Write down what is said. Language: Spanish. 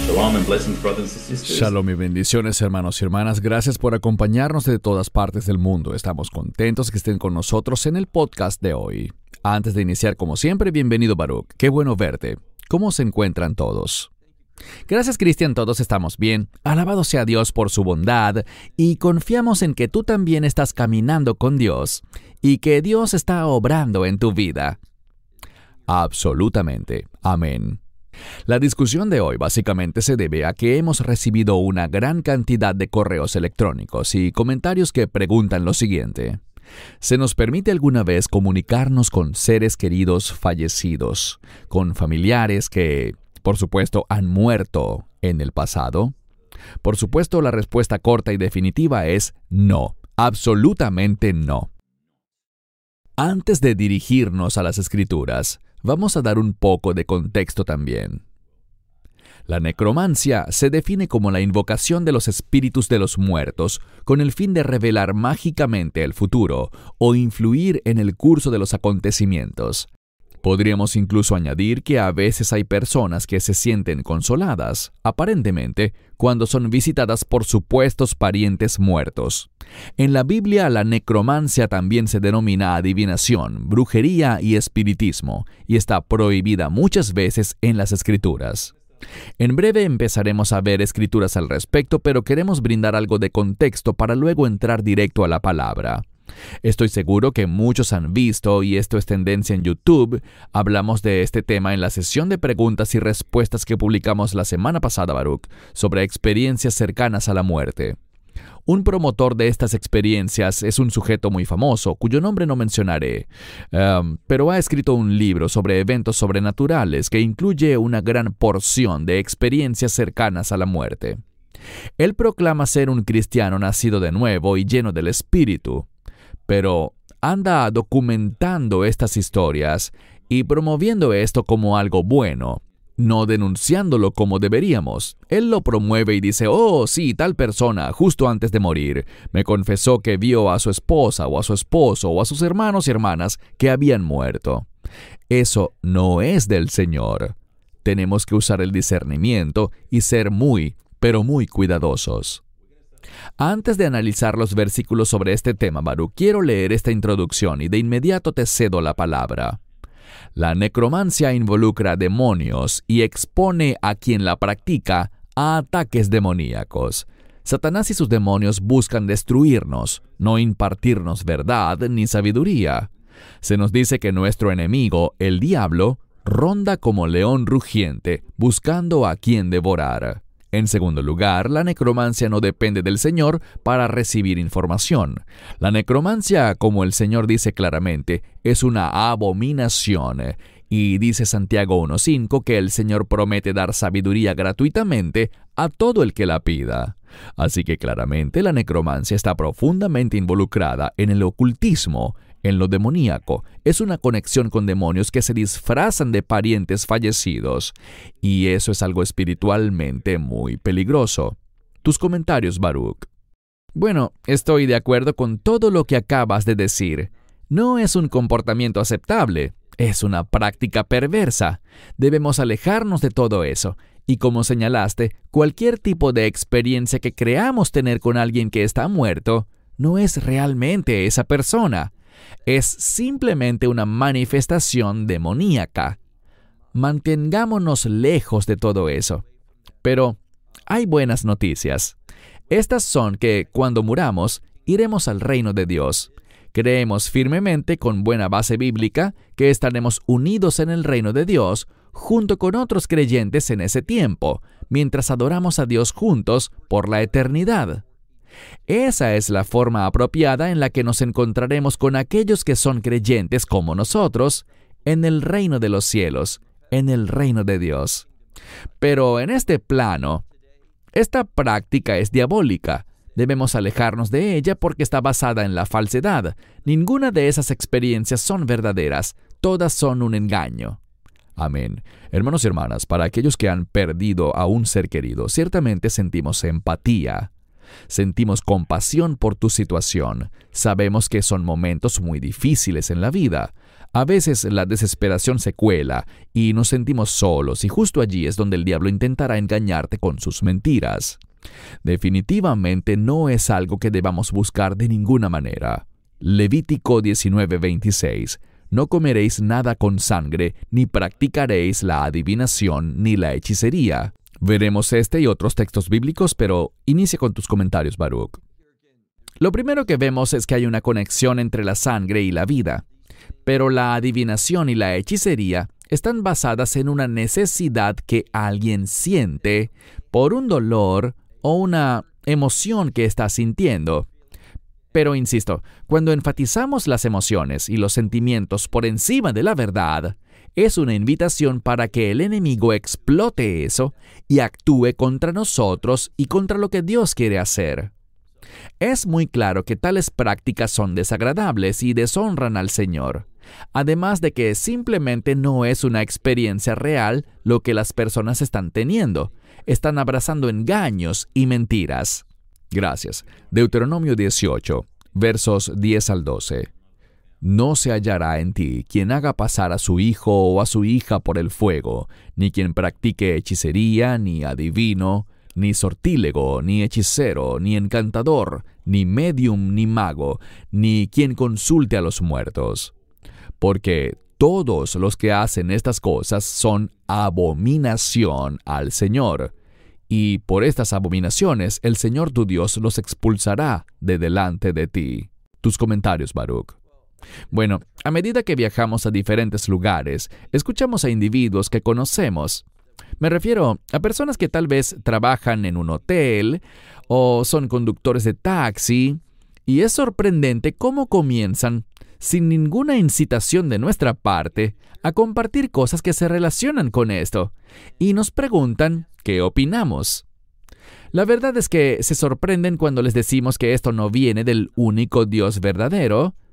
Shalom and blessings, brothers and sisters. Shalom y bendiciones, hermanos y hermanas. Gracias por acompañarnos de todas partes del mundo. Estamos contentos que estén con nosotros en el podcast de hoy. Antes de iniciar, como siempre, bienvenido, Baruch. Qué bueno verte. ¿Cómo se encuentran todos? Gracias, Cristian, todos estamos bien. Alabado sea Dios por su bondad y confiamos en que tú también estás caminando con Dios y que Dios está obrando en tu vida. Absolutamente. Amén. La discusión de hoy básicamente se debe a que hemos recibido una gran cantidad de correos electrónicos y comentarios que preguntan lo siguiente. ¿Se nos permite alguna vez comunicarnos con seres queridos fallecidos, con familiares que, por supuesto, han muerto en el pasado? Por supuesto, la respuesta corta y definitiva es no, absolutamente no. Antes de dirigirnos a las Escrituras, vamos a dar un poco de contexto también. La necromancia se define como la invocación de los espíritus de los muertos con el fin de revelar mágicamente el futuro o influir en el curso de los acontecimientos. Podríamos incluso añadir que a veces hay personas que se sienten consoladas, aparentemente, cuando son visitadas por supuestos parientes muertos. En la Biblia, la necromancia también se denomina adivinación, brujería y espiritismo, y está prohibida muchas veces en las Escrituras. En breve empezaremos a ver escrituras al respecto, pero queremos brindar algo de contexto para luego entrar directo a la palabra. Estoy seguro que muchos han visto, y esto es tendencia en YouTube, hablamos de este tema en la sesión de preguntas y respuestas que publicamos la semana pasada, Baruch, sobre experiencias cercanas a la muerte. Un promotor de estas experiencias es un sujeto muy famoso, cuyo nombre no mencionaré, pero ha escrito un libro sobre eventos sobrenaturales que incluye una gran porción de experiencias cercanas a la muerte. Él proclama ser un cristiano nacido de nuevo y lleno del Espíritu, pero anda documentando estas historias y promoviendo esto como algo bueno, no denunciándolo como deberíamos. Él lo promueve y dice, oh, sí, tal persona, justo antes de morir, me confesó que vio a su esposa o a su esposo o a sus hermanos y hermanas que habían muerto. Eso no es del Señor. Tenemos que usar el discernimiento y ser muy, pero muy cuidadosos. Antes de analizar los versículos sobre este tema, Baruch, quiero leer esta introducción y de inmediato te cedo la palabra. La necromancia involucra demonios y expone a quien la practica a ataques demoníacos. Satanás y sus demonios buscan destruirnos, no impartirnos verdad ni sabiduría. Se nos dice que nuestro enemigo, el diablo, ronda como león rugiente, buscando a quien devorar. En segundo lugar, la necromancia no depende del Señor para recibir información. La necromancia, como el Señor dice claramente, es una abominación. Y dice Santiago 1:5 que el Señor promete dar sabiduría gratuitamente a todo el que la pida. Así que claramente la necromancia está profundamente involucrada en el ocultismo, en lo demoníaco. Es una conexión con demonios que se disfrazan de parientes fallecidos. Y eso es algo espiritualmente muy peligroso. Tus comentarios, Baruch. Bueno, estoy de acuerdo con todo lo que acabas de decir. No es un comportamiento aceptable. Es una práctica perversa. Debemos alejarnos de todo eso. Y como señalaste, cualquier tipo de experiencia que creamos tener con alguien que está muerto, no es realmente esa persona. Es simplemente una manifestación demoníaca. Mantengámonos lejos de todo eso. Pero hay buenas noticias. Estas son que cuando muramos, iremos al reino de Dios. Creemos firmemente, con buena base bíblica, que estaremos unidos en el reino de Dios junto con otros creyentes en ese tiempo, mientras adoramos a Dios juntos por la eternidad. Esa es la forma apropiada en la que nos encontraremos con aquellos que son creyentes como nosotros en el reino de los cielos, en el reino de Dios. Pero en este plano, esta práctica es diabólica. Debemos alejarnos de ella porque está basada en la falsedad. Ninguna de esas experiencias son verdaderas. Todas son un engaño. Amén. Hermanos y hermanas, para aquellos que han perdido a un ser querido, ciertamente sentimos empatía. Sentimos compasión por tu situación. Sabemos que son momentos muy difíciles en la vida. A veces la desesperación se cuela y nos sentimos solos, y justo allí es donde el diablo intentará engañarte con sus mentiras. Definitivamente no es algo que debamos buscar de ninguna manera. Levítico 19:26. No comeréis nada con sangre, ni practicaréis la adivinación ni la hechicería. Veremos este y otros textos bíblicos, pero inicia con tus comentarios, Baruch. Lo primero que vemos es que hay una conexión entre la sangre y la vida, pero la adivinación y la hechicería están basadas en una necesidad que alguien siente por un dolor o una emoción que está sintiendo. Pero insisto, cuando enfatizamos las emociones y los sentimientos por encima de la verdad, es una invitación para que el enemigo explote eso y actúe contra nosotros y contra lo que Dios quiere hacer. Es muy claro que tales prácticas son desagradables y deshonran al Señor, además de que simplemente no es una experiencia real lo que las personas están teniendo. Están abrazando engaños y mentiras. Gracias. Deuteronomio 18, versos 10 al 12. No se hallará en ti quien haga pasar a su hijo o a su hija por el fuego, ni quien practique hechicería, ni adivino, ni sortílego, ni hechicero, ni encantador, ni medium, ni mago, ni quien consulte a los muertos. Porque todos los que hacen estas cosas son abominación al Señor. Y por estas abominaciones el Señor tu Dios los expulsará de delante de ti. Tus comentarios, Baruch. Bueno, a medida que viajamos a diferentes lugares, escuchamos a individuos que conocemos. Me refiero a personas que tal vez trabajan en un hotel o son conductores de taxi, y es sorprendente cómo comienzan, sin ninguna incitación de nuestra parte, a compartir cosas que se relacionan con esto, y nos preguntan qué opinamos. La verdad es que se sorprenden cuando les decimos que esto no viene del único Dios verdadero,